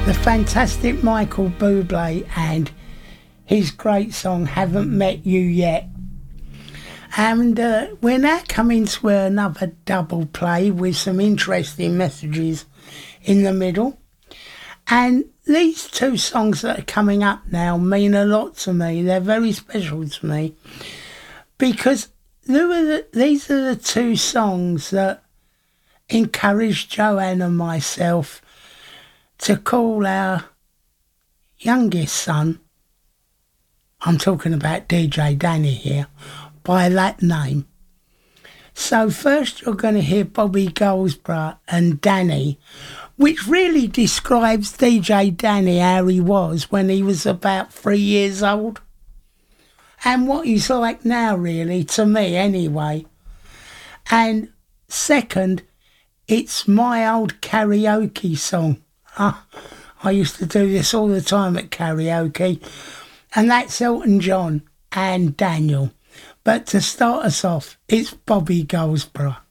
the fantastic Michael Bublé and his great song Haven't Met You Yet. And we're now coming to another double play with some interesting messages in the middle. And these two songs that are coming up now mean a lot to me. They're very special to me because these are the two songs that encouraged Joanne and myself to call our youngest son, I'm talking about DJ Danny here, by that name. So first you're going to hear Bobby Goldsborough and Danny, which really describes DJ Danny, how he was when he was about 3 years old. And what he's like now, really, to me anyway. And second, it's my old karaoke song. I used to do this all the time at karaoke. And that's Elton John and Daniel. But to start us off, it's Bobby Goldsborough.